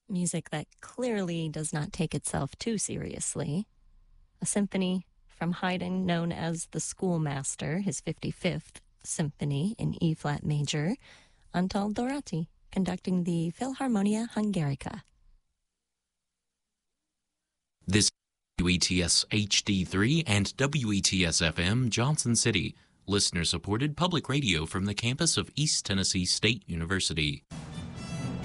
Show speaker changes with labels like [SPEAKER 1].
[SPEAKER 1] Music that clearly does not take itself too seriously. A symphony from Haydn known as the Schoolmaster, his 55th symphony in E-flat major, Antal Dorati conducting the Philharmonia Hungarica.
[SPEAKER 2] This WETS HD3 and WETS FM Johnson City, listener-supported public radio from the campus of East Tennessee State University.